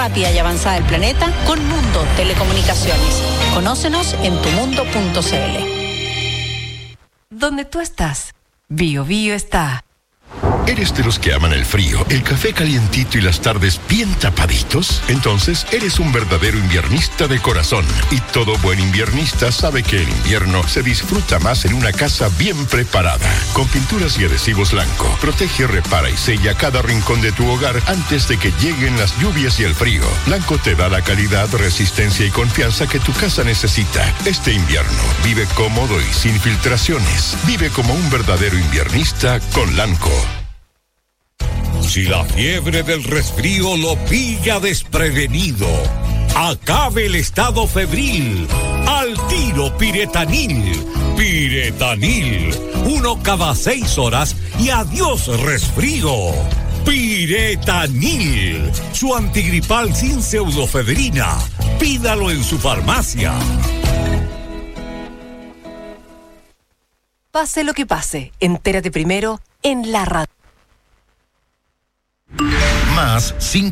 rápida y avanzada del planeta con Mundo Telecomunicaciones. Conócenos en tumundo.cl. Donde tú estás, Bio Bio está. ¿Eres de los que aman el frío, el café calientito y las tardes bien tapaditos? Entonces, eres un verdadero inviernista de corazón. Y todo buen inviernista sabe que el invierno se disfruta más en una casa bien preparada. Con pinturas y adhesivos Lanco, protege, repara y sella cada rincón de tu hogar antes de que lleguen las lluvias y el frío. Lanco te da la calidad, resistencia y confianza que tu casa necesita. Este invierno, vive cómodo y sin filtraciones. Vive como un verdadero inviernista con Lanco. Si la fiebre del resfrío lo pilla desprevenido, acabe el estado febril. Al tiro Piretanil. Piretanil. 1 cada 6 horas y adiós resfrío. Piretanil. Su antigripal sin pseudofedrina. Pídalo en su farmacia. Pase lo que pase, entérate primero en la radio. Más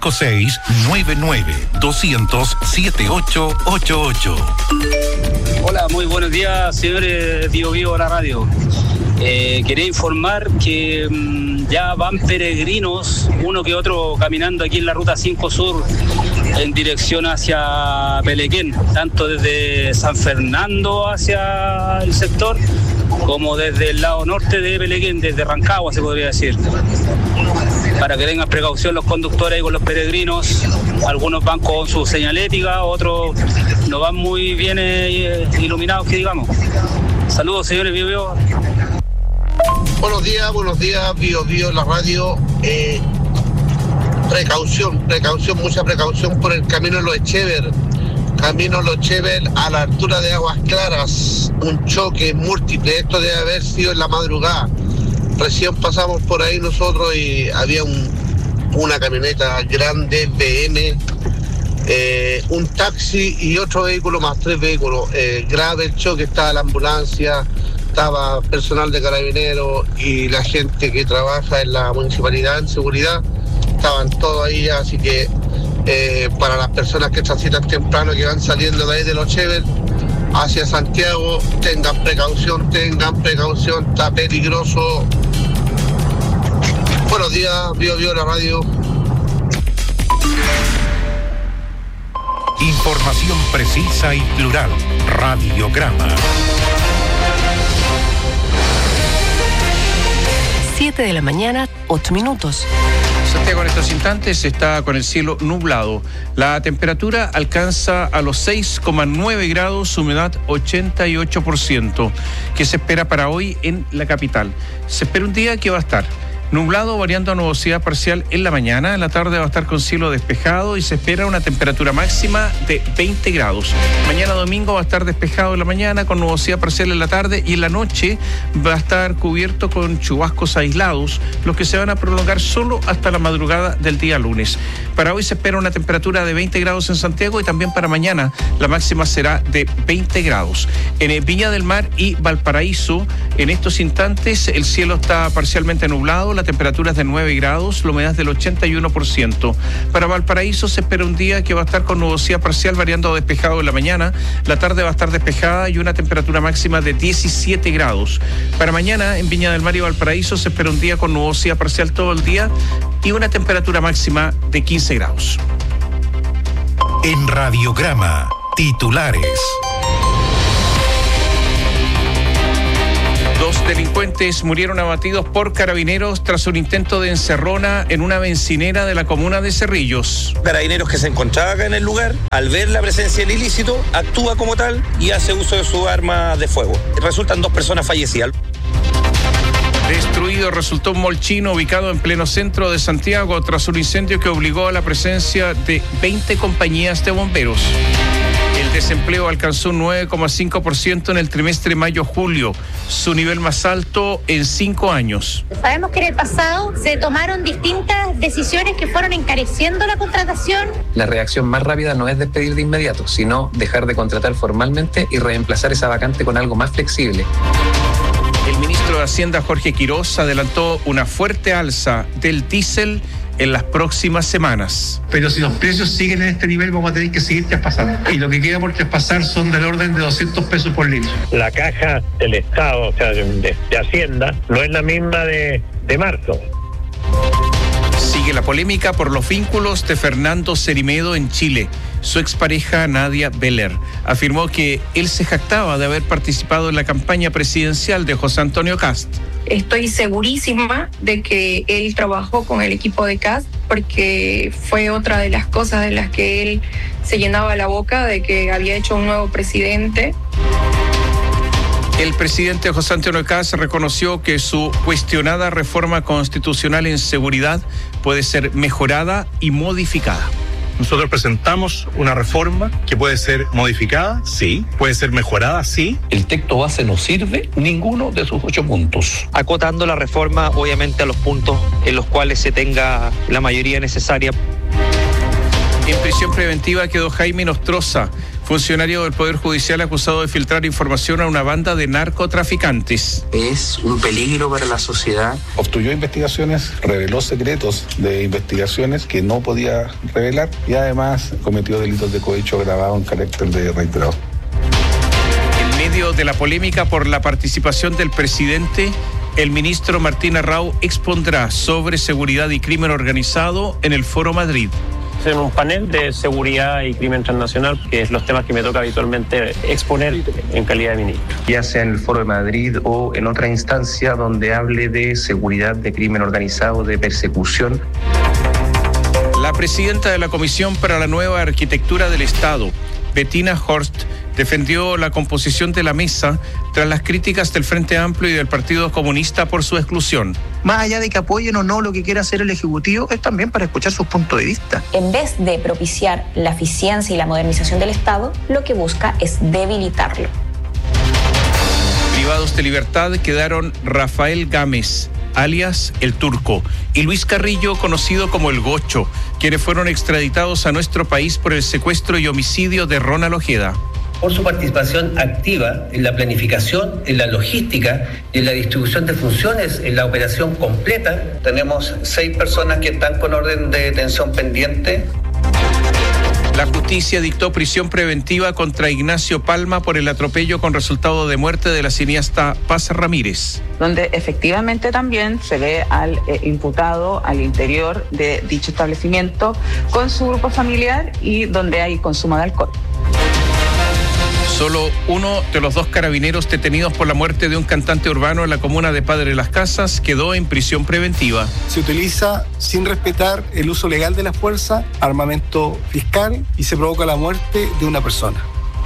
5699-200-7888. Hola, muy buenos días, señores Bio Bio de la radio. Quería informar que ya van peregrinos, uno que otro, caminando aquí en la ruta 5 Sur en dirección hacia Pelequén, tanto desde San Fernando hacia el sector como desde el lado norte de Pelequén, desde Rancagua se podría decir. Para que tengan precaución los conductores y con los peregrinos. Algunos van con su señalética, otros no van muy bien iluminados, que digamos. Saludos, señores Bio Bio. Buenos días, Bio Bio, la radio. Precaución, mucha precaución por el camino de los Echever. Camino Los Chevel a la altura de Aguas Claras, un choque múltiple, esto debe haber sido en la madrugada. Recién pasamos por ahí nosotros y había una camioneta grande, BM, un taxi y otro vehículo más, 3 vehículos. Grave el choque, estaba la ambulancia, estaba personal de carabineros y la gente que trabaja en la municipalidad en seguridad, estaban todos ahí ya, así que para las personas que transitan temprano, que van saliendo de ahí de Los Chevel hacia Santiago, tengan precaución, está peligroso. Buenos días, Bio Bio, la radio. Información precisa y plural. Radiograma. 7 de la mañana, 8 minutos. Santiago en estos instantes está con el cielo nublado. La temperatura alcanza a los 6,9 grados, humedad 88%, que se espera para hoy en la capital. Se espera un día que va a estar nublado, variando a nubosidad parcial en la mañana. En la tarde va a estar con cielo despejado y se espera una temperatura máxima de 20 grados. Mañana domingo va a estar despejado en la mañana con nubosidad parcial en la tarde y en la noche va a estar cubierto con chubascos aislados, los que se van a prolongar solo hasta la madrugada del día lunes. Para hoy se espera una temperatura de 20 grados en Santiago y también para mañana la máxima será de 20 grados. En Viña del Mar y Valparaíso, en estos instantes el cielo está parcialmente nublado. La temperatura es de 9 grados, la humedad del 81%. Para Valparaíso se espera un día que va a estar con nubosidad parcial variando a despejado en la mañana. La tarde va a estar despejada y una temperatura máxima de 17 grados. Para mañana en Viña del Mar y Valparaíso se espera un día con nubosidad parcial todo el día y una temperatura máxima de 15 grados. En Radiograma, titulares. 2 delincuentes murieron abatidos por carabineros tras un intento de encerrona en una bencinera de la comuna de Cerrillos. Carabineros que se encontraba acá en el lugar, al ver la presencia del ilícito, actúa como tal y hace uso de su arma de fuego. Resultan 2 personas fallecidas. Destruido resultó un mall chino ubicado en pleno centro de Santiago tras un incendio que obligó a la presencia de 20 compañías de bomberos. El desempleo alcanzó un 9,5% en el trimestre mayo-julio, su nivel más alto en 5 años. Sabemos que en el pasado se tomaron distintas decisiones que fueron encareciendo la contratación. La reacción más rápida no es despedir de inmediato, sino dejar de contratar formalmente y reemplazar esa vacante con algo más flexible. El ministro de Hacienda, Jorge Quirós, adelantó una fuerte alza del diésel en las próximas semanas. Pero si los precios siguen en este nivel, vamos a tener que seguir traspasando. Y lo que queda por traspasar son del orden de 200 pesos por litro. La caja del Estado, o sea, de Hacienda, no es la misma de marzo. Sigue la polémica por los vínculos de Fernando Cerimedo en Chile. Su expareja Nadia Beller afirmó que él se jactaba de haber participado en la campaña presidencial de José Antonio Kast. Estoy segurísima de que él trabajó con el equipo de Kast, porque fue otra de las cosas de las que él se llenaba la boca, de que había hecho un nuevo presidente. El presidente José Antonio Kast reconoció que su cuestionada reforma constitucional en seguridad puede ser mejorada y modificada. Nosotros presentamos una reforma que puede ser modificada, sí. Puede ser mejorada, sí. El texto base no sirve ninguno de sus 8 puntos. Acotando la reforma, obviamente, a los puntos en los cuales se tenga la mayoría necesaria. En prisión preventiva quedó Jaime Nostroza, funcionario del Poder Judicial acusado de filtrar información a una banda de narcotraficantes. Es un peligro para la sociedad. Obstruyó investigaciones, reveló secretos de investigaciones que no podía revelar y además cometió delitos de cohecho agravado en carácter de reiterado. En medio de la polémica por la participación del presidente, el ministro Martín Arrau expondrá sobre seguridad y crimen organizado en el Foro Madrid. En un panel de seguridad y crimen transnacional, que es los temas que me toca habitualmente exponer en calidad de ministro. Ya sea en el Foro de Madrid o en otra instancia donde hable de seguridad, de crimen organizado, de persecución. La presidenta de la Comisión para la Nueva Arquitectura del Estado, Bettina Horst, defendió la composición de la mesa tras las críticas del Frente Amplio y del Partido Comunista por su exclusión. Más allá de que apoyen o no lo que quiera hacer el Ejecutivo, es también para escuchar sus puntos de vista. En vez de propiciar la eficiencia y la modernización del Estado, lo que busca es debilitarlo. Privados de libertad quedaron Rafael Gámez, alias El Turco, y Luis Carrillo, conocido como El Gocho, quienes fueron extraditados a nuestro país por el secuestro y homicidio de Ronald Ojeda. Por su participación activa en la planificación, en la logística y en la distribución de funciones en la operación completa. Tenemos 6 personas que están con orden de detención pendiente. La justicia dictó prisión preventiva contra Ignacio Palma por el atropello con resultado de muerte de la cineasta Paz Ramírez. Donde efectivamente también se ve al imputado al interior de dicho establecimiento con su grupo familiar y donde hay consumo de alcohol. Solo uno de los 2 carabineros detenidos por la muerte de un cantante urbano en la comuna de Padre Las Casas quedó en prisión preventiva. Se utiliza sin respetar el uso legal de la fuerza, armamento fiscal y se provoca la muerte de una persona.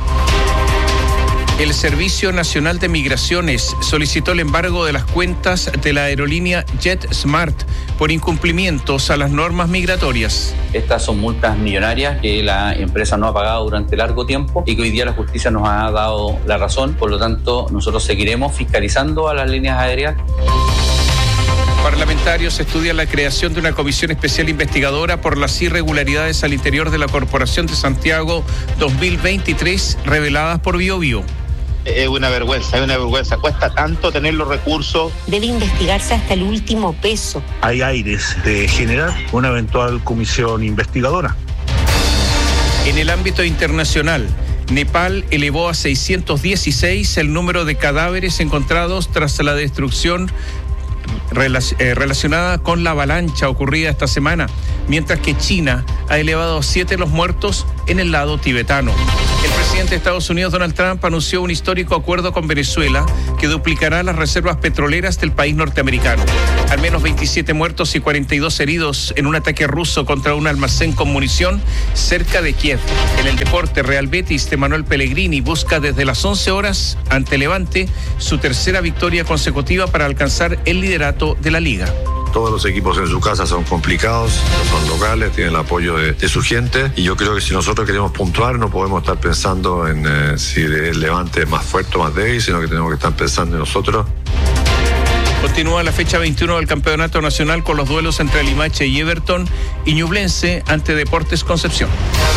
El Servicio Nacional de Migraciones solicitó el embargo de las cuentas de la aerolínea JetSmart por incumplimientos a las normas migratorias. Estas son multas millonarias que la empresa no ha pagado durante largo tiempo y que hoy día la justicia nos ha dado la razón. Por lo tanto, nosotros seguiremos fiscalizando a las líneas aéreas. Parlamentarios estudian la creación de una comisión especial investigadora por las irregularidades al interior de la Corporación de Santiago 2023 reveladas por BioBio. Es una vergüenza. Cuesta tanto tener los recursos. Debe investigarse hasta el último peso. Hay aires de generar una eventual comisión investigadora. En el ámbito internacional, Nepal elevó a 616 el número de cadáveres encontrados tras la destrucción relacionada con la avalancha ocurrida esta semana, mientras que China ha elevado a 7 los muertos en el lado tibetano. El presidente de Estados Unidos, Donald Trump, anunció un histórico acuerdo con Venezuela que duplicará las reservas petroleras del país norteamericano. Al menos 27 muertos y 42 heridos en un ataque ruso contra un almacén con munición cerca de Kiev. En el deporte, Real Betis de Manuel Pellegrini busca desde las 11 horas ante Levante su tercera victoria consecutiva para alcanzar el liderato de la liga. Todos los equipos en su casa son complicados, son locales, tienen el apoyo de su gente y yo creo que si nosotros queremos puntuar no podemos estar pensando en si el Levante es más fuerte o más débil, sino que tenemos que estar pensando en nosotros. Continúa la fecha 21 del Campeonato Nacional con los duelos entre Limache y Everton y Ñublense ante Deportes Concepción.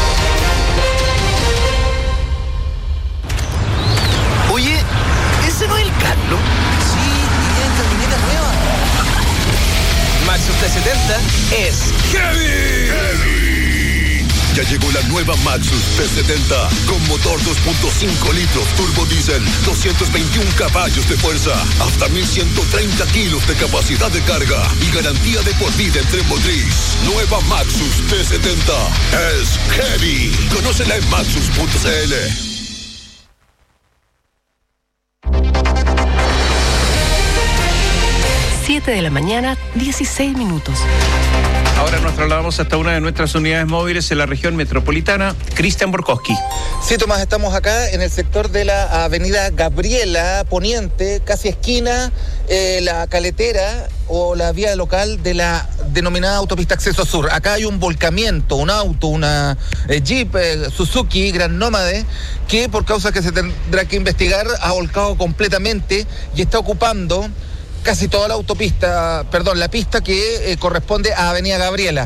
Oye, ¿ese no es el Carlos? Sí, y tiene camioneta nueva. Maxus T70 P70 es Heavy. Ya llegó la nueva Maxus P70 con motor 2.5 litros turbo diésel, 221 caballos de fuerza, hasta 1.130 kilos de capacidad de carga y garantía de por vida en tren motriz. Nueva Maxus P70 es Heavy. Conócela en maxus.cl. 7 de la mañana, 16 minutos. Ahora nos trasladamos hasta una de nuestras unidades móviles en la región metropolitana. Cristian Borkowski. Sí, Tomás, estamos acá en el sector de la avenida Gabriela Poniente, casi esquina, la caletera o la vía local de la denominada autopista Acceso Sur. Acá hay un volcamiento, un auto, una Jeep Suzuki Gran Nómade, que por causa que se tendrá que investigar ha volcado completamente y está ocupando casi toda la autopista, la pista que corresponde a Avenida Gabriela.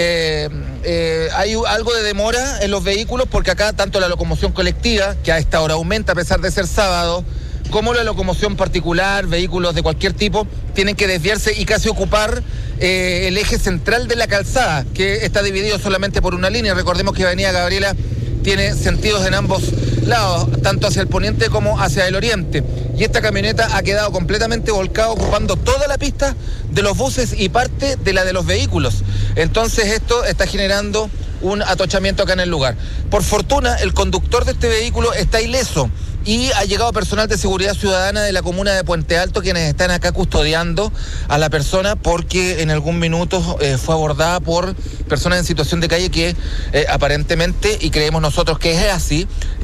Hay algo de demora en los vehículos porque acá tanto la locomoción colectiva, que a esta hora aumenta a pesar de ser sábado, como la locomoción particular, vehículos de cualquier tipo, tienen que desviarse y casi ocupar el eje central de la calzada, que está dividido solamente por una línea. Recordemos que Avenida Gabriela tiene sentidos en ambos lados, tanto hacia el poniente como hacia el oriente. Y esta camioneta ha quedado completamente volcada, ocupando toda la pista de los buses y parte de la de los vehículos. Entonces esto está generando un atochamiento acá en el lugar. Por fortuna, el conductor de este vehículo está ileso y ha llegado personal de seguridad ciudadana de la comuna de Puente Alto, quienes están acá custodiando a la persona porque en algún minuto fue abordada por personas en situación de calle que aparentemente, y creemos nosotros que es así,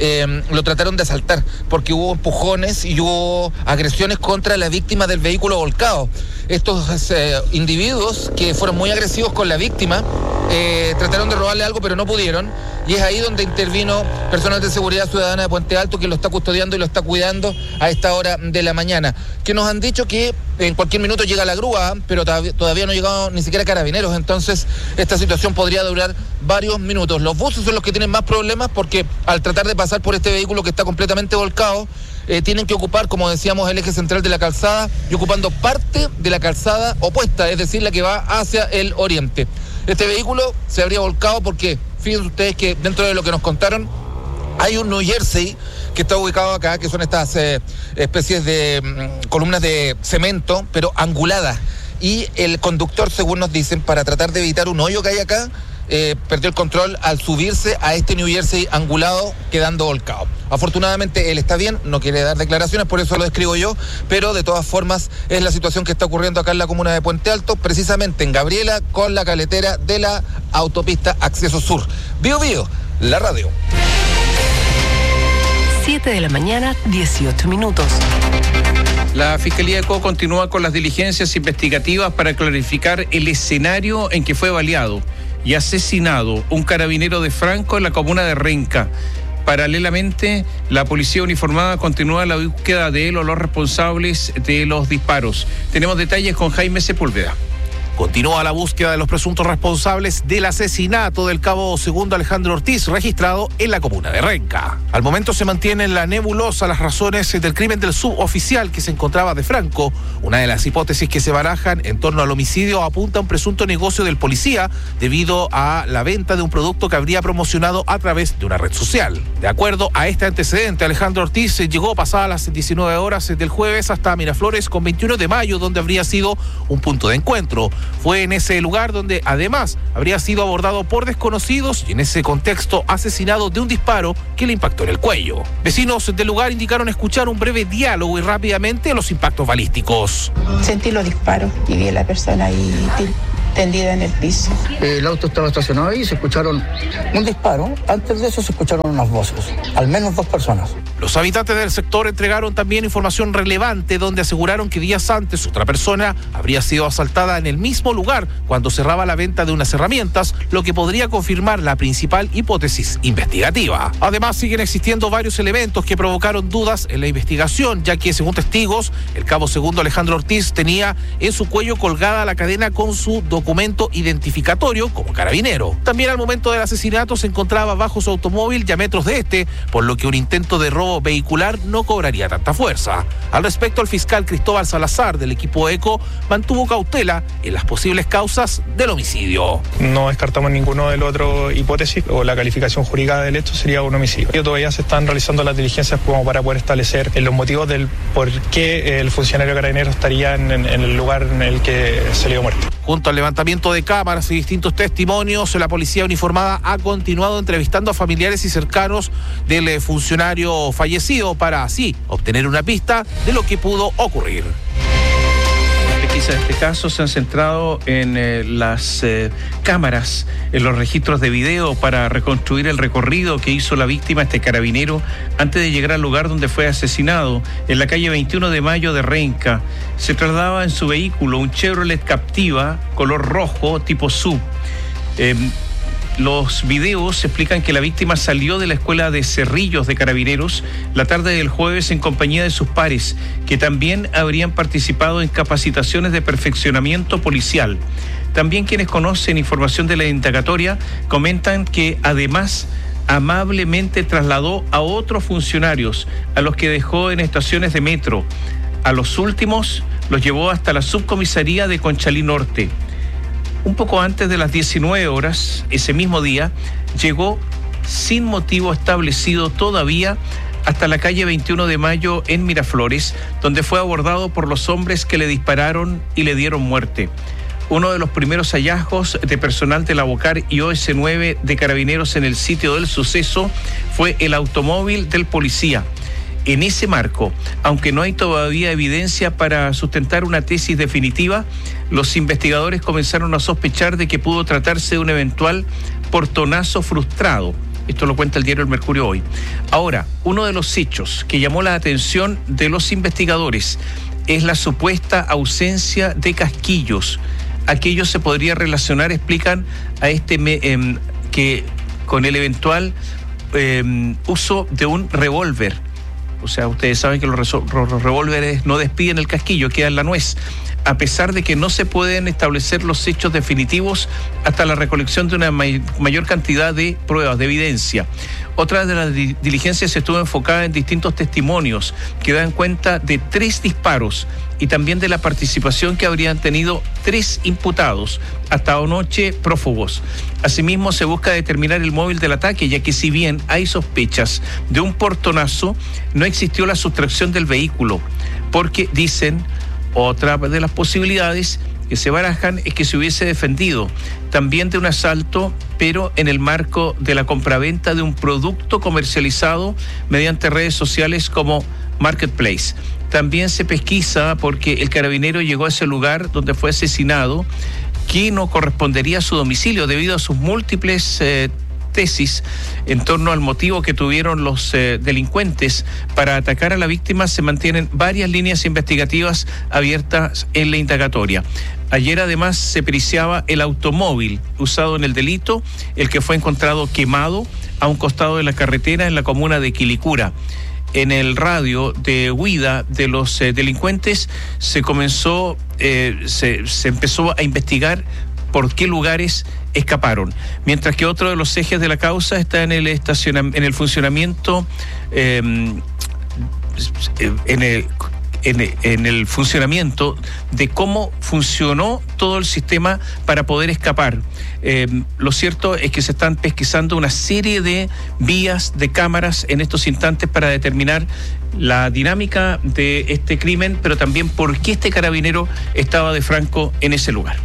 lo trataron de asaltar porque hubo empujones y hubo agresiones contra la víctima del vehículo volcado. Estos individuos que fueron muy agresivos con la víctima trataron de robarle algo pero no pudieron, y es ahí donde intervino personal de seguridad ciudadana de Puente Alto, que lo está custodiando y lo está cuidando a esta hora de la mañana, que nos han dicho que en cualquier minuto llega la grúa, pero todavía no ha llegado ni siquiera carabineros. Entonces esta situación podría durar varios minutos. Los buses son los que tienen más problemas porque al tratar de pasar por este vehículo que está completamente volcado, tienen que ocupar, como decíamos, el eje central de la calzada y ocupando parte de la calzada opuesta, es decir, la que va hacia el oriente. Este vehículo se habría volcado porque, fíjense ustedes que dentro de lo que nos contaron, hay un New Jersey que está ubicado acá, que son estas especies de columnas de cemento, pero anguladas. Y el conductor, según nos dicen, para tratar de evitar un hoyo que hay acá, perdió el control al subirse a este New Jersey angulado, quedando volcado. Afortunadamente él está bien, no quiere dar declaraciones, por eso lo describo yo, pero de todas formas es la situación que está ocurriendo acá en la comuna de Puente Alto, precisamente en Gabriela, con la caletera de la autopista Acceso Sur. Bio Bio, la radio. 7 de la mañana, 18 minutos. La Fiscalía de Co continúa con las diligencias investigativas para clarificar el escenario en que fue baleado y asesinado un carabinero de Franco en la comuna de Renca. Paralelamente, la policía uniformada continúa la búsqueda de él o los responsables de los disparos. Tenemos detalles con Jaime Sepúlveda. Continúa la búsqueda de los presuntos responsables del asesinato del cabo segundo Alejandro Ortiz, registrado en la comuna de Renca. Al momento se mantienen la nebulosa las razones del crimen del suboficial que se encontraba de Franco. Una de las hipótesis que se barajan en torno al homicidio apunta a un presunto negocio del policía debido a la venta de un producto que habría promocionado a través de una red social. De acuerdo a este antecedente, Alejandro Ortiz llegó pasadas las 19 horas del jueves hasta Miraflores con 21 de mayo, donde habría sido un punto de encuentro. Fue en ese lugar donde además habría sido abordado por desconocidos y en ese contexto asesinado de un disparo que le impactó en el cuello. Vecinos del lugar indicaron escuchar un breve diálogo y rápidamente los impactos balísticos. Sentí los disparos y vi a la persona ahí tendida en el piso. El auto estaba estacionado ahí y se escucharon un disparo. Antes de eso se escucharon unas voces, al menos 2 personas. Los habitantes del sector entregaron también información relevante donde aseguraron que días antes otra persona habría sido asaltada en el mismo lugar cuando cerraba la venta de unas herramientas, lo que podría confirmar la principal hipótesis investigativa. Además, siguen existiendo varios elementos que provocaron dudas en la investigación, ya que según testigos, el cabo segundo Alejandro Ortiz tenía en su cuello colgada la cadena con su documento identificatorio como carabinero. También al momento del asesinato se encontraba bajo su automóvil y a metros de este, por lo que un intento de robo robo vehicular no cobraría tanta fuerza. Al respecto, el fiscal Cristóbal Salazar del equipo ECO mantuvo cautela en las posibles causas del homicidio. No descartamos ninguna de las otras hipótesis o la calificación jurídica del hecho sería un homicidio. Todavía se están realizando las diligencias como para poder establecer los motivos del por qué el funcionario carabinero estaría en el lugar en el que se le dio muerte. Junto al levantamiento de cámaras y distintos testimonios, la policía uniformada ha continuado entrevistando a familiares y cercanos del funcionario fallecido para así obtener una pista de lo que pudo ocurrir. Las pesquisas de este caso se han centrado en las cámaras, en los registros de video para reconstruir el recorrido que hizo la víctima, este carabinero, antes de llegar al lugar donde fue asesinado, en la calle 21 de Mayo de Renca. Se trasladaba en su vehículo un Chevrolet Captiva color rojo tipo SUV. Los videos explican que la víctima salió de la escuela de Cerrillos de Carabineros la tarde del jueves en compañía de sus pares, que también habrían participado en capacitaciones de perfeccionamiento policial. También quienes conocen información de la indagatoria comentan que además amablemente trasladó a otros funcionarios, a los que dejó en estaciones de metro. A los últimos los llevó hasta la subcomisaría de Conchalí Norte. Un poco antes de las 19 horas, ese mismo día, llegó sin motivo establecido todavía hasta la calle 21 de Mayo en Miraflores, donde fue abordado por los hombres que le dispararon y le dieron muerte. Uno de los primeros hallazgos de personal de la BOCAR y OS9 de Carabineros en el sitio del suceso fue el automóvil del policía. En ese marco, aunque no hay todavía evidencia para sustentar una tesis definitiva, los investigadores comenzaron a sospechar de que pudo tratarse de un eventual portonazo frustrado. Esto lo cuenta el diario El Mercurio hoy. Ahora, uno de los hechos que llamó la atención de los investigadores es la supuesta ausencia de casquillos. Aquello se podría relacionar, explican, a que con el eventual uso de un revólver. O sea, ustedes saben que los revólveres no despiden el casquillo, queda en la nuez, a pesar de que no se pueden establecer los hechos definitivos hasta la recolección de una mayor cantidad de pruebas, de evidencia. Otra de las diligencias estuvo enfocada en distintos testimonios que dan cuenta de 3 disparos y también de la participación que habrían tenido 3 imputados, hasta anoche prófugos. Asimismo, se busca determinar el móvil del ataque, ya que si bien hay sospechas de un portonazo, no existió la sustracción del vehículo, porque dicen, otra de las posibilidades que se barajan es que se hubiese defendido también de un asalto, pero en el marco de la compraventa de un producto comercializado mediante redes sociales como Marketplace. También se pesquisa porque el carabinero llegó a ese lugar donde fue asesinado, que no correspondería a su domicilio debido a sus múltiples tesis en torno al motivo que tuvieron los delincuentes para atacar a la víctima. Se mantienen varias líneas investigativas abiertas en la indagatoria. Ayer además se periciaba el automóvil usado en el delito, el que fue encontrado quemado a un costado de la carretera en la comuna de Quilicura. En el radio de huida de los delincuentes se empezó a investigar por qué lugares escaparon, mientras que otro de los ejes de la causa está en el funcionamiento en el funcionamiento de cómo funcionó todo el sistema para poder escapar. Lo cierto es que se están pesquisando una serie de vías de cámaras en estos instantes para determinar la dinámica de este crimen, pero también por qué este carabinero estaba de franco en ese lugar.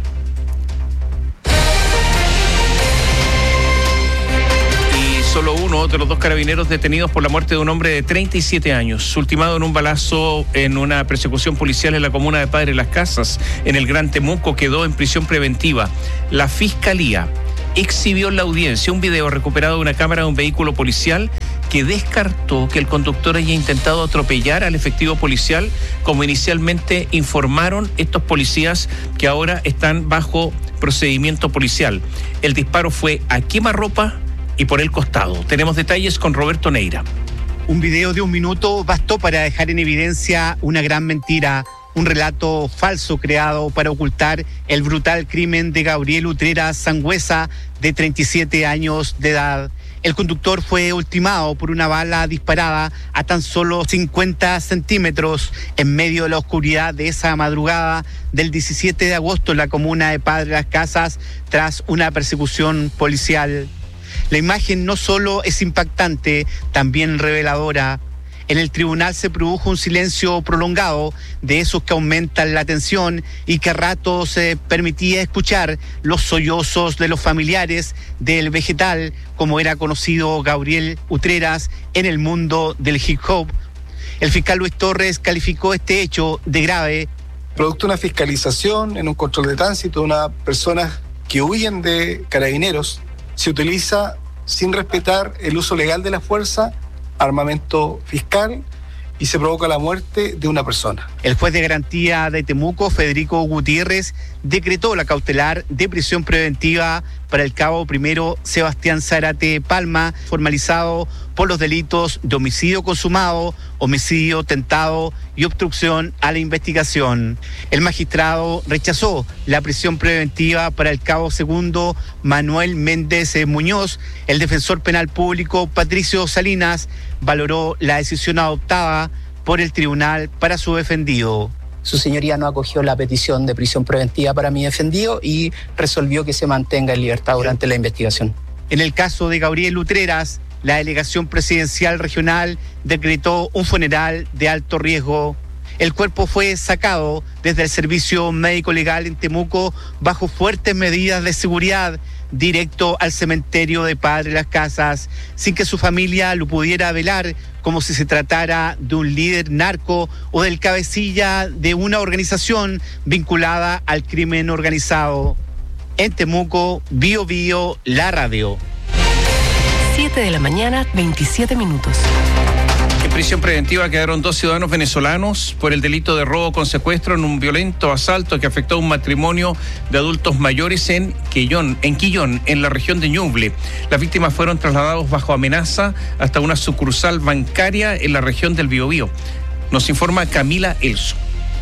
Solo uno de los 2 carabineros detenidos por la muerte de un hombre de 37 años, ultimado en un balazo en una persecución policial en la comuna de Padre Las Casas, en el Gran Temuco, quedó en prisión preventiva. La Fiscalía exhibió en la audiencia un video recuperado de una cámara de un vehículo policial que descartó que el conductor haya intentado atropellar al efectivo policial, como inicialmente informaron estos policías que ahora están bajo procedimiento policial. El disparo fue a quemarropa y por el costado. Tenemos detalles con Roberto Neira. Un video de 1 minuto bastó para dejar en evidencia una gran mentira, un relato falso creado para ocultar el brutal crimen de Gabriel Utrera Sangüesa, de 37 años de edad. El conductor fue ultimado por una bala disparada a tan solo 50 centímetros en medio de la oscuridad de esa madrugada del 17 de agosto en la comuna de Padre Las Casas tras una persecución policial. La imagen no solo es impactante, también reveladora. En el tribunal se produjo un silencio prolongado, de esos que aumentan la tensión y que a ratos se permitía escuchar los sollozos de los familiares del vegetal, como era conocido Gabriel Utreras en el mundo del hip hop. El fiscal Luis Torres calificó este hecho de grave. Producto de una fiscalización en un control de tránsito de una persona que huyen de carabineros, se utiliza sin respetar el uso legal de la fuerza, armamento fiscal, y se provoca la muerte de una persona. El juez de garantía de Temuco, Federico Gutiérrez, decretó la cautelar de prisión preventiva para el cabo primero Sebastián Zárate Palma, formalizado por los delitos de homicidio consumado, homicidio tentado y obstrucción a la investigación. El magistrado rechazó la prisión preventiva para el cabo segundo Manuel Méndez Muñoz. El defensor penal público Patricio Salinas valoró la decisión adoptada por el tribunal para su defendido. Su señoría no acogió la petición de prisión preventiva para mi defendido y resolvió que se mantenga en libertad durante la investigación. En el caso de Gabriel Utreras, la delegación presidencial regional decretó un funeral de alto riesgo. El cuerpo fue sacado desde el servicio médico legal en Temuco bajo fuertes medidas de seguridad, directo al cementerio de Padre Las Casas, sin que su familia lo pudiera velar como si se tratara de un líder narco o del cabecilla de una organización vinculada al crimen organizado. En Temuco, Bio Bio, la radio. 7 de la mañana, 27 minutos. En prisión preventiva quedaron 2 ciudadanos venezolanos por el delito de robo con secuestro en un violento asalto que afectó a un matrimonio de adultos mayores en Quillón, en la región de Ñuble. Las víctimas fueron trasladados bajo amenaza hasta una sucursal bancaria en la región del Biobío. Nos informa Camila Elso.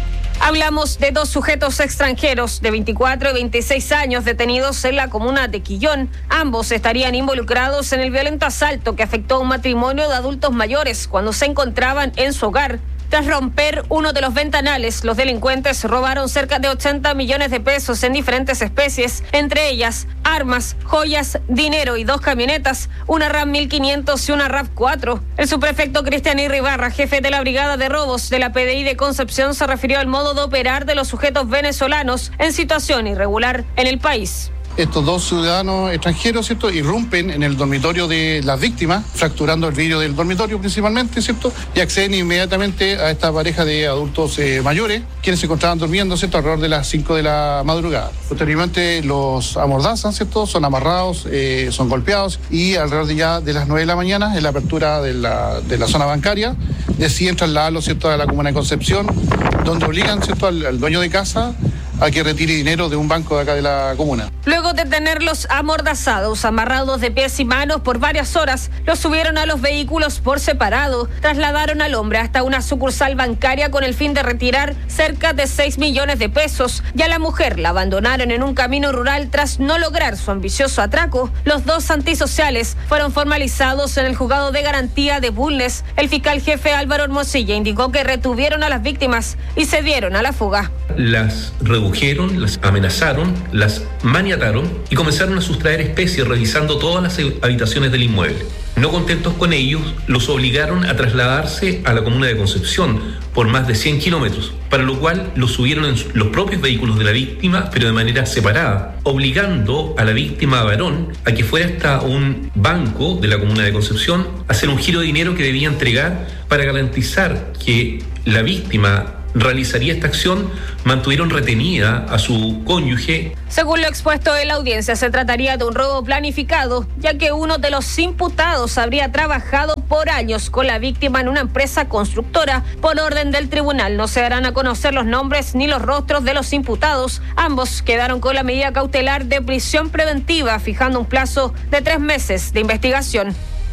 Hablamos de 2 sujetos extranjeros de 24 y 26 años detenidos en la comuna de Quillón. Ambos estarían involucrados en el violento asalto que afectó a un matrimonio de adultos mayores cuando se encontraban en su hogar. Tras romper uno de los ventanales, los delincuentes robaron cerca de 80 millones de pesos en diferentes especies, entre ellas armas, joyas, dinero y 2 camionetas, una RAM 1500 y una RAV4. El subprefecto Cristian Irribarra, jefe de la Brigada de Robos de la PDI de Concepción, se refirió al modo de operar de los sujetos venezolanos en situación irregular en el país. Estos 2 ciudadanos extranjeros, ¿cierto?, irrumpen en el dormitorio de las víctimas, fracturando el vidrio del dormitorio principalmente, ¿cierto?, y acceden inmediatamente a esta pareja de adultos mayores, quienes se encontraban durmiendo, ¿cierto?, alrededor de las 5 de la madrugada. Posteriormente los amordazan, ¿cierto?, son amarrados, son golpeados, y alrededor de las 9 de la mañana, en la apertura de la zona bancaria, deciden trasladarlos, ¿cierto?, a la comuna de Concepción, donde obligan, ¿cierto?, al dueño de casa a que retire dinero de un banco de acá de la comuna. Luego de tenerlos amordazados, amarrados de pies y manos por varias horas, los subieron a los vehículos por separado, trasladaron al hombre hasta una sucursal bancaria con el fin de retirar cerca de 6 millones de pesos, y a la mujer la abandonaron en un camino rural tras no lograr su ambicioso atraco. Los 2 antisociales fueron formalizados en el juzgado de garantía de Bulnes. El fiscal jefe Álvaro Hermosilla indicó que retuvieron a las víctimas y se dieron a la fuga. Las redujeron, las amenazaron, las maniataron y comenzaron a sustraer especies revisando todas las habitaciones del inmueble. No contentos con ellos, los obligaron a trasladarse a la comuna de Concepción por más de 100 kilómetros, para lo cual los subieron en los propios vehículos de la víctima, pero de manera separada, obligando a la víctima varón a que fuera hasta un banco de la comuna de Concepción a hacer un giro de dinero que debía entregar para garantizar que la víctima realizaría esta acción. Mantuvieron retenida a su cónyuge. Según lo expuesto en la audiencia, se trataría de un robo planificado, ya que uno de los imputados habría trabajado por años con la víctima en una empresa constructora. Por orden del tribunal no se darán a conocer los nombres ni los rostros de los imputados. Ambos quedaron con la medida cautelar de prisión preventiva, fijando un plazo de 3 meses de investigación.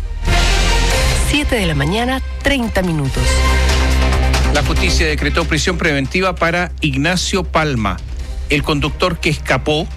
7 de la mañana, 30 minutos. La justicia decretó prisión preventiva para Ignacio Palma, el conductor que escapó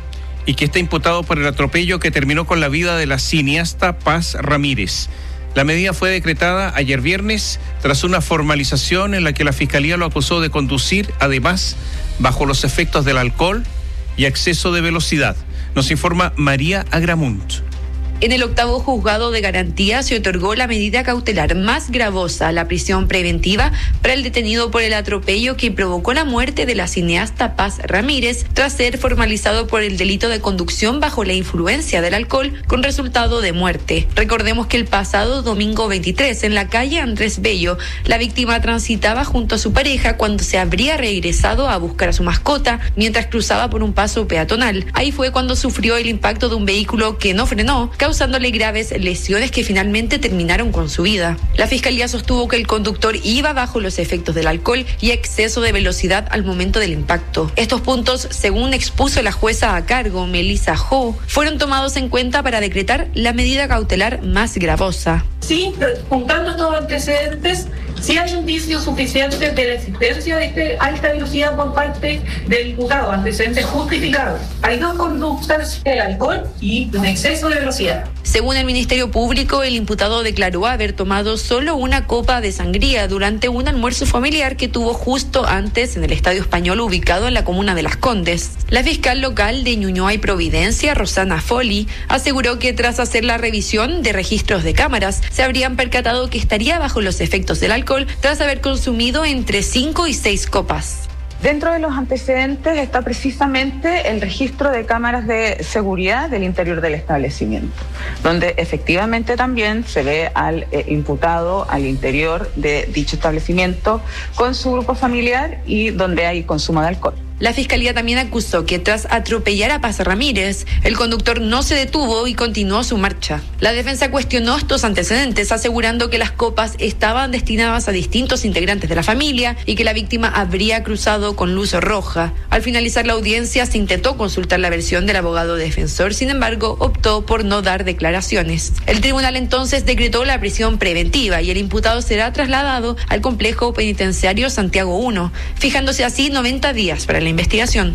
y que está imputado por el atropello que terminó con la vida de la cineasta Paz Ramírez. La medida fue decretada ayer viernes tras una formalización en la que la Fiscalía lo acusó de conducir, además, bajo los efectos del alcohol y exceso de velocidad. Nos informa María Agramunt. En el octavo juzgado de garantía se otorgó la medida cautelar más gravosa, la prisión preventiva, para el detenido por el atropello que provocó la muerte de la cineasta Paz Ramírez, tras ser formalizado por el delito de conducción bajo la influencia del alcohol con resultado de muerte. Recordemos que el pasado domingo 23, en la calle Andrés Bello, la víctima transitaba junto a su pareja cuando se habría regresado a buscar a su mascota mientras cruzaba por un paso peatonal. Ahí fue cuando sufrió el impacto de un vehículo que no frenó, causándole graves lesiones que finalmente terminaron con su vida. La Fiscalía sostuvo que el conductor iba bajo los efectos del alcohol y exceso de velocidad al momento del impacto. Estos puntos, según expuso la jueza a cargo, Melissa Ho, fueron tomados en cuenta para decretar la medida cautelar más gravosa. Sí, juntando estos antecedentes, sí hay indicios suficientes de la existencia de alta velocidad por parte del imputado, antecedentes justificados. Hay dos conductas, el alcohol y un exceso de velocidad. Según el Ministerio Público, el imputado declaró haber tomado solo una copa de sangría durante un almuerzo familiar que tuvo justo antes en el Estadio Español ubicado en la comuna de Las Condes. La fiscal local de Ñuñoa y Providencia, Rosana Folli, aseguró que tras hacer la revisión de registros de cámaras, se habrían percatado que estaría bajo los efectos del alcohol tras haber consumido entre 5 y 6 copas. Dentro de los antecedentes está precisamente el registro de cámaras de seguridad del interior del establecimiento, donde efectivamente también se ve al imputado al interior de dicho establecimiento con su grupo familiar y donde hay consumo de alcohol. La Fiscalía también acusó que tras atropellar a Paz Ramírez, el conductor no se detuvo y continuó su marcha. La defensa cuestionó estos antecedentes, asegurando que las copas estaban destinadas a distintos integrantes de la familia y que la víctima habría cruzado con luz roja. Al finalizar la audiencia se intentó consultar la versión del abogado defensor, sin embargo, optó por no dar declaraciones. El tribunal entonces decretó la prisión preventiva y el imputado será trasladado al complejo penitenciario Santiago I, fijándose así 90 días para la investigación.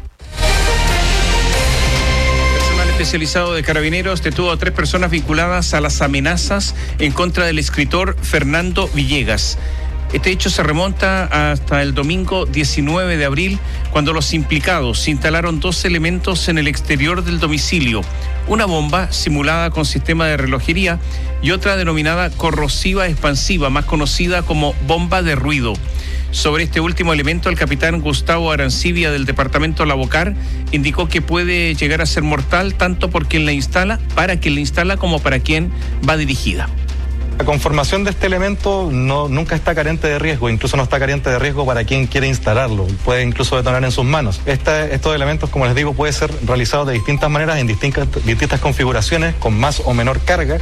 Personal especializado de Carabineros detuvo a 3 personas vinculadas a las amenazas en contra del escritor Fernando Villegas. Este hecho se remonta hasta el domingo 19 de abril, cuando los implicados instalaron 2 elementos en el exterior del domicilio: una bomba simulada con sistema de relojería y otra denominada corrosiva expansiva, más conocida como bomba de ruido. Sobre este último elemento, el capitán Gustavo Arancibia del departamento Lavocar indicó que puede llegar a ser mortal tanto por quien la instala, como para quien va dirigida. La conformación de este elemento nunca está carente de riesgo, incluso no está carente de riesgo para quien quiere instalarlo, puede incluso detonar en sus manos. Estos elementos, como les digo, pueden ser realizados de distintas maneras, en distintas configuraciones, con más o menor carga.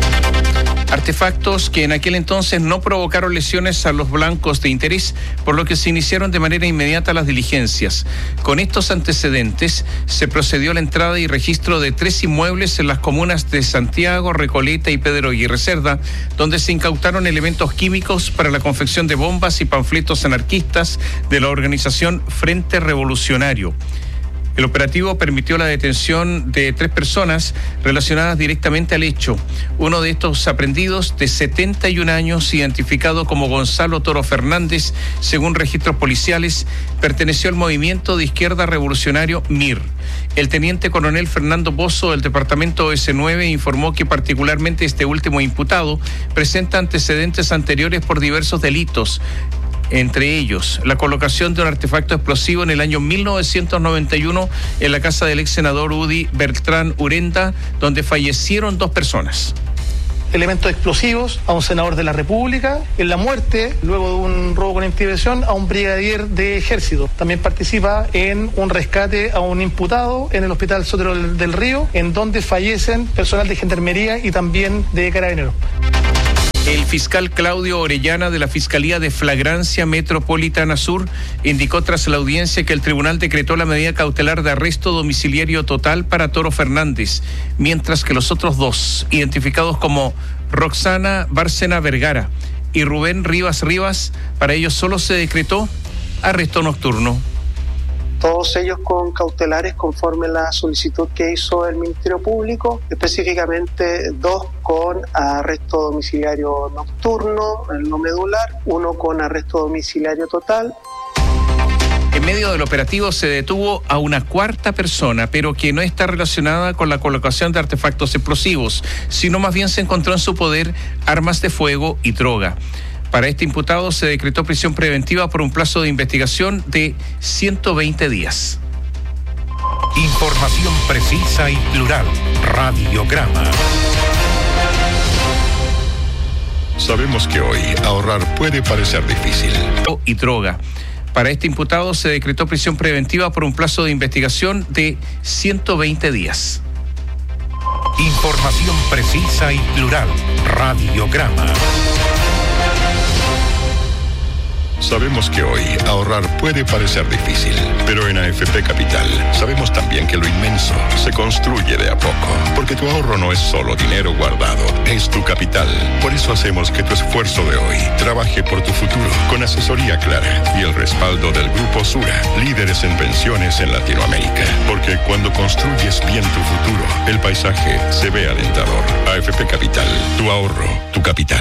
Artefactos que en aquel entonces no provocaron lesiones a los blancos de interés, por lo que se iniciaron de manera inmediata las diligencias. Con estos antecedentes, se procedió a la entrada y registro de 3 inmuebles en las comunas de Santiago, Recoleta y Pedro Aguirre Cerda, donde se incautaron elementos químicos para la confección de bombas y panfletos anarquistas de la organización Frente Revolucionario. El operativo permitió la detención de 3 personas relacionadas directamente al hecho. Uno de estos aprehendidos, de 71 años, identificado como Gonzalo Toro Fernández, según registros policiales, perteneció al movimiento de izquierda revolucionario MIR. El teniente coronel Fernando Pozo del departamento S9 informó que particularmente este último imputado presenta antecedentes anteriores por diversos delitos. Entre ellos, la colocación de un artefacto explosivo en el año 1991 en la casa del ex senador Udi Bertrán Urenda, donde fallecieron 2 personas. Elementos explosivos a un senador de la República, en la muerte, luego de un robo con intimidación, a un brigadier de ejército. También participa en un rescate a un imputado en el Hospital Sotero del Río, en donde fallecen personal de gendarmería y también de Carabineros. El fiscal Claudio Orellana de la Fiscalía de Flagrancia Metropolitana Sur indicó tras la audiencia que el tribunal decretó la medida cautelar de arresto domiciliario total para Toro Fernández, mientras que los otros 2, identificados como Roxana Bárcena Vergara y Rubén Rivas, para ellos solo se decretó arresto nocturno. todos ellos con cautelares conforme la solicitud que hizo el Ministerio Público, específicamente 2 con arresto domiciliario nocturno, el no medular, 1 con arresto domiciliario total. En medio del operativo se detuvo a una cuarta persona, pero que no está relacionada con la colocación de artefactos explosivos, sino más bien se encontró en su poder armas de fuego y droga. Para este imputado se decretó prisión preventiva por un plazo de investigación de 120 días. Información precisa y plural. Radiograma. Sabemos que hoy ahorrar puede parecer difícil. Y droga. Para este imputado se decretó prisión preventiva por un plazo de investigación de 120 días. Información precisa y plural. Radiograma. Sabemos que hoy ahorrar puede parecer difícil, pero en AFP Capital sabemos también que lo inmenso se construye de a poco, porque tu ahorro no es solo dinero guardado, es tu capital. Por eso hacemos que tu esfuerzo de hoy trabaje por tu futuro, con asesoría clara y el respaldo del Grupo Sura, líderes en pensiones en Latinoamérica. Porque cuando construyes bien tu futuro, el paisaje se ve alentador. AFP Capital, tu ahorro, tu capital.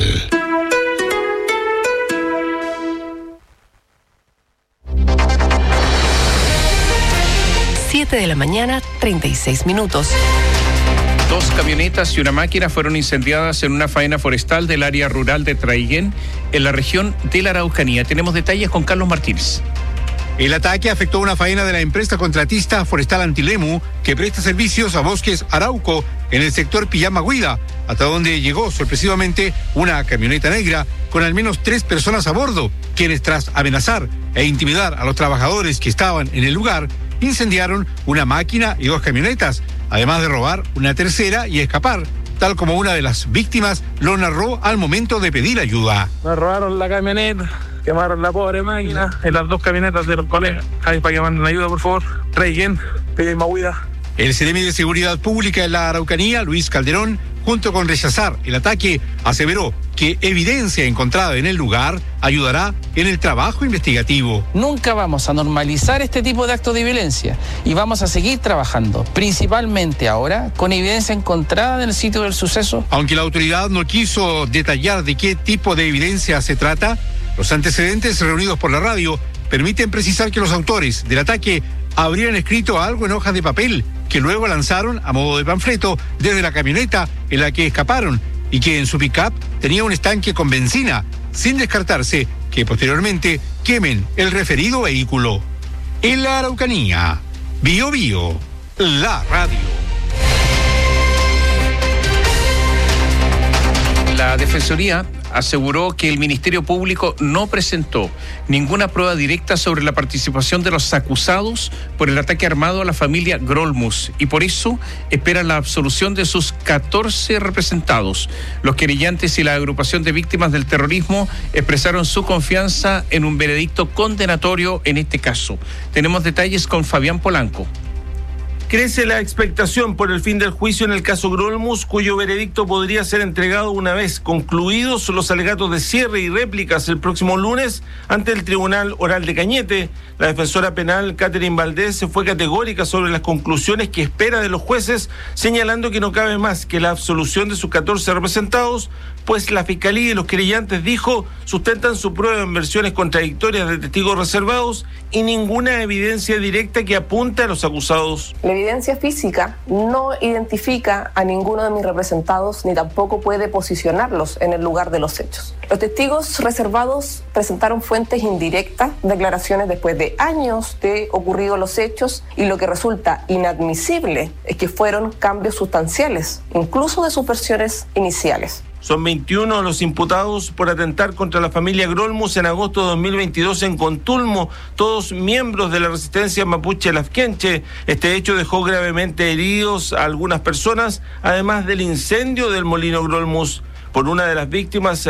7 de la mañana, 36 minutos. 2 camionetas y una máquina fueron incendiadas en una faena forestal del área rural de Traiguén, en la región de la Araucanía. Tenemos detalles con Carlos Martínez. El ataque afectó una faena de la empresa contratista Forestal Antilemu, que presta servicios a Bosques Arauco en el sector Pillama-Huida, hasta donde llegó sorpresivamente una camioneta negra con al menos 3 personas a bordo, quienes tras amenazar e intimidar a los trabajadores que estaban en el lugar, incendiaron una máquina y 2 camionetas, además de robar una tercera y escapar, tal como una de las víctimas lo narró al momento de pedir ayuda. Me robaron la camioneta, quemaron la pobre máquina y las 2 camionetas de los colegas. Ahí para que manden ayuda, por favor. Traiguen, piden más huida. El Seremi de Seguridad Pública en la Araucanía, Luis Calderón, junto con rechazar el ataque, aseveró que evidencia encontrada en el lugar ayudará en el trabajo investigativo. Nunca vamos a normalizar este tipo de actos de violencia y vamos a seguir trabajando, principalmente ahora, con evidencia encontrada en el sitio del suceso. Aunque la autoridad no quiso detallar de qué tipo de evidencia se trata, los antecedentes reunidos por la radio permiten precisar que los autores del ataque habrían escrito algo en hojas de papel que luego lanzaron a modo de panfleto desde la camioneta en la que escaparon y que en su pick-up tenía un estanque con benzina, sin descartarse que posteriormente quemen el referido vehículo. En la Araucanía, Bio Bio, la radio. La Defensoría aseguró que el Ministerio Público no presentó ninguna prueba directa sobre la participación de los acusados por el ataque armado a la familia Grolmus y por eso espera la absolución de sus 14 representados. Los querellantes y la agrupación de víctimas del terrorismo expresaron su confianza en un veredicto condenatorio en este caso. Tenemos detalles con Fabián Polanco. Crece la expectación por el fin del juicio en el caso Grolmus, cuyo veredicto podría ser entregado una vez concluidos los alegatos de cierre y réplicas el próximo lunes ante el Tribunal Oral de Cañete. La defensora penal Catherine Valdés fue categórica sobre las conclusiones que espera de los jueces, señalando que no cabe más que la absolución de sus 14 representados, pues la Fiscalía y los querellantes, dijo, sustentan su prueba en versiones contradictorias de testigos reservados y ninguna evidencia directa que apunte a los acusados. La evidencia física no identifica a ninguno de mis representados ni tampoco puede posicionarlos en el lugar de los hechos. Los testigos reservados presentaron fuentes indirectas, declaraciones después de años de ocurridos los hechos, y lo que resulta inadmisible es que fueron cambios sustanciales, incluso de sus versiones iniciales. Son 21 los imputados por atentar contra la familia Grolmus en agosto de 2022 en Contulmo, todos miembros de la resistencia mapuche Lafkenche. Este hecho dejó gravemente heridos a algunas personas, además del incendio del molino Grolmus. Por una de las víctimas